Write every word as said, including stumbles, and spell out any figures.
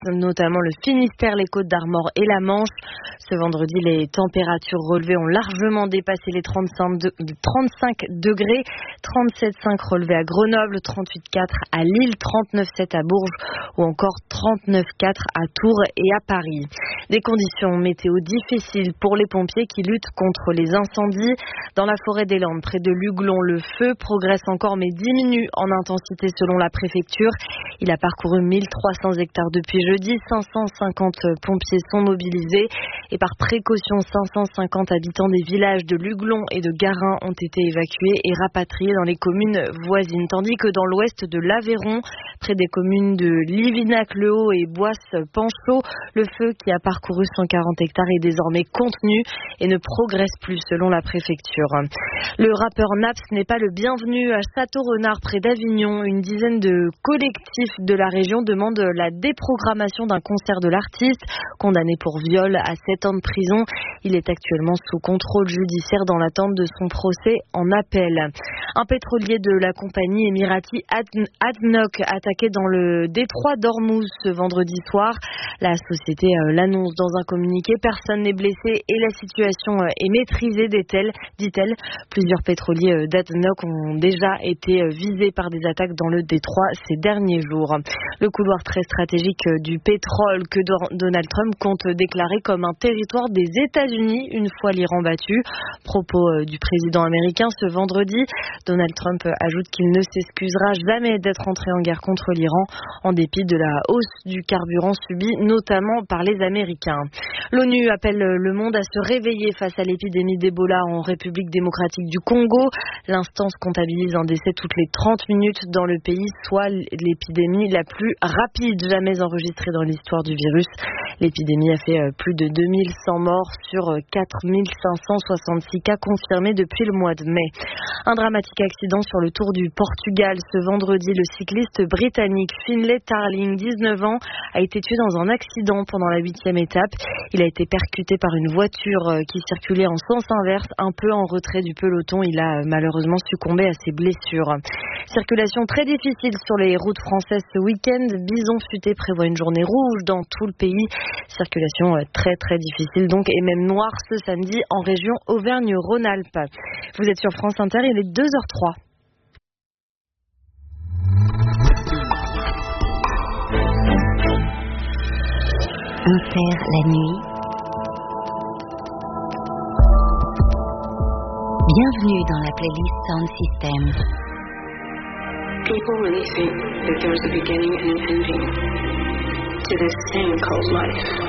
notamment le Finistère, les Côtes-d'Armor et la Manche. Ce vendredi, les températures relevées ont largement dépassé les trente-cinq degrés. trente-sept virgule cinq relevés à Grenoble, trente-huit virgule quatre à Lille, trente-neuf virgule sept à Bourges ou encore trente-neuf virgule quatre à Tours et à Paris. Des conditions météo difficiles pour les pompiers qui luttent contre les incendies. Dans la forêt des Landes, près de Luglon, le feu progresse encore mais diminue en intensité selon la préfecture. Il a parcouru mille trois cents hectares depuis jeudi. cinq cent cinquante pompiers sont mobilisés et par précaution, cinq cent cinquante habitants des villages de Luglon et de Garin ont été évacués et rapatriés dans les communes voisines. Tandis que dans l'ouest de l'Aveyron, près des communes de Livinac-le-Haut et Boisse-Panchaud, le feu qui a parcouru cent quarante hectares est désormais contenu et ne progresse plus selon la préfecture. Le rappeur Naps n'est pas le bienvenu à Château-Renard près d'Avignon. Une dizaine de collectifs de la région demandent la déprogrammation d'un concert de l'artiste, condamné pour viol à sept ans de prison. Il est actuellement sous contrôle judiciaire dans l'attente de son procès en appel. Un pétrolier de la compagnie émirati ADNOC attaqué dans le détroit d'Ormuz ce vendredi soir. La société l'annonce dans un communiqué. Personne n'est blessé et la situation est maîtrisée, dit-elle. dit-elle. Plusieurs pétroliers d'ADNOC ont déjà été visés par des attaques dans le détroit ces derniers jours. Le couloir très stratégique du pétrole que Donald Trump compte déclarer comme un territoire des États-Unis une fois l'Iran battu. Propos du président américain ce vendredi. Donald Trump ajoute qu'il ne s'excusera jamais d'être entré en guerre contre l'Iran en dépit de la hausse du carburant subie notamment par les Américains. L'ONU appelle le monde à se réveiller face à l'épidémie d'Ebola en République démocratique du Congo. L'instance comptabilise un décès toutes les trente minutes dans le pays, soit l'épidémie la plus rapide jamais enregistrée dans l'histoire du virus. L'épidémie a fait plus de deux mille cent morts sur quatre mille cinq cent soixante-six cas confirmés depuis le mois de mai. Un dramatique accident sur le Tour du Portugal. Ce vendredi, le cycliste britannique Finlay Tarling, dix-neuf ans, a été tué dans un accident pendant la huitième étape. Il a été percuté par une voiture qui circulait en sens inverse, un peu en retrait du peloton. Il a malheureusement succombé à ses blessures. Circulation très difficile sur les routes françaises ce week-end. Bison Futé prévoit une journée rouge dans tout le pays. Circulation très très difficile donc et même noire ce samedi en région Auvergne-Rhône-Alpes. Vous êtes sur France Inter, il est deux heures trois. Inter la nuit. Bienvenue dans la playlist Sound System. People really think that there was a beginning and an ending to this thing called life.